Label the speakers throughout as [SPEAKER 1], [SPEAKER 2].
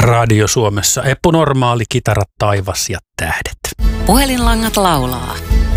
[SPEAKER 1] Radio Suomessa Eppu Normaali, kitarat, taivas ja tähdet.
[SPEAKER 2] Puhelinlangat laulaa.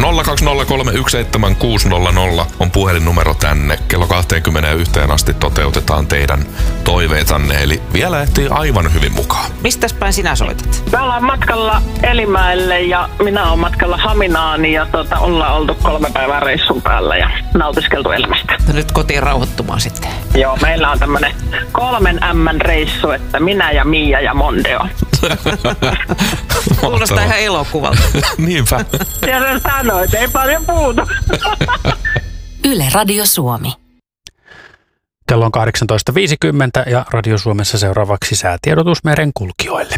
[SPEAKER 3] 020317600 on puhelinnumero tänne. Kello 21 asti toteutetaan teidän toiveitanne, eli vielä ehtii aivan hyvin mukaan.
[SPEAKER 2] Mistäs päin sinä soitat?
[SPEAKER 4] Me ollaan matkalla Elimäelle ja minä olen matkalla Haminaani ja ollaan oltu 3 päivää reissun päällä ja nautiskeltu elämästä.
[SPEAKER 2] No nyt kotiin rauhoittumaan sitten.
[SPEAKER 4] Joo, meillä on tämmönen 3 M-reissu, että minä ja Mia ja Mondeo.
[SPEAKER 2] Kuulostaa ihan elokuvalta.
[SPEAKER 3] Niinpä.
[SPEAKER 4] Ja sen sanoit, ei paljon puutu.
[SPEAKER 2] Yle Radio Suomi.
[SPEAKER 1] Kello on 18.50 ja Radio Suomessa seuraavaksi säätiedotus merenkulkijoille.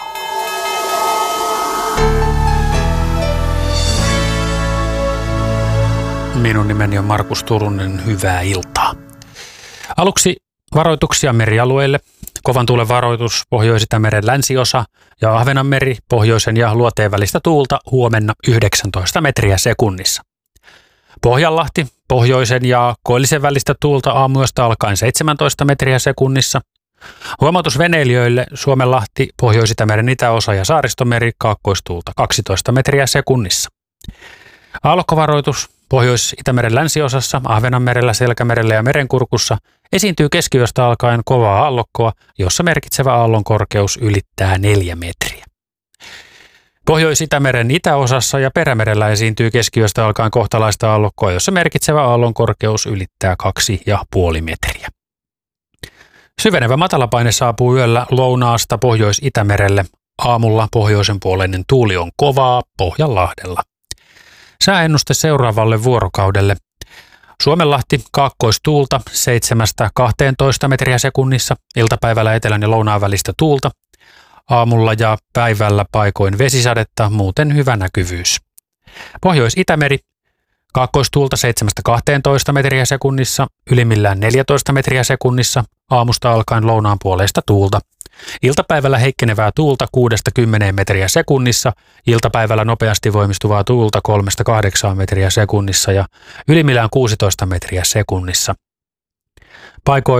[SPEAKER 1] Minun nimeni on Markus Turunen, hyvää iltaa. Aluksi varoituksia merialueille. Kovan tuulen varoitus Pohjois-Itämeren länsiosa ja Ahvenanmeri pohjoisen ja luoteen välistä tuulta huomenna 19 metriä sekunnissa. Pohjanlahti pohjoisen ja koillisen välistä tuulta aamuyöstä alkaen 17 metriä sekunnissa. Huomautus veneilijöille Suomenlahti, Pohjois-Itämeren itäosa ja Saaristomeri kaakkoistuulta 12 metriä sekunnissa. Aallokkovaroitus Pohjois-Itämeren länsiosassa, Ahvenanmerellä, Selkämerellä ja Merenkurkussa esiintyy keskiyöstä alkaen kovaa aallokkoa, jossa merkitsevä aallon korkeus ylittää 4 metriä. Pohjois-Itämeren itäosassa ja Perämerellä esiintyy keskiyöstä alkaen kohtalaista aallokkoa, jossa merkitsevä aallon korkeus ylittää 2,5 metriä. Syvenevä matalapaine saapuu yöllä lounaasta Pohjois-Itämerelle. Aamulla pohjoisen puoleinen tuuli on kovaa Pohjanlahdella. Sääennuste seuraavalle vuorokaudelle. Suomenlahti kaakkoistuulta 7-12 metriä sekunnissa, iltapäivällä etelän ja lounaan välistä tuulta. Aamulla ja päivällä paikoin vesisadetta, muuten hyvä näkyvyys. Pohjois-Itämeri kaakkoistuulta 7-12 metriä sekunnissa, ylimmillään 14 metriä sekunnissa, aamusta alkaen lounaan puoleista tuulta. Iltapäivällä heikkenevää tuulta 6-10 metriä sekunnissa, iltapäivällä nopeasti voimistuvaa tuulta 3-8 metriä sekunnissa ja ylimmillään 16 metriä sekunnissa. Paikoin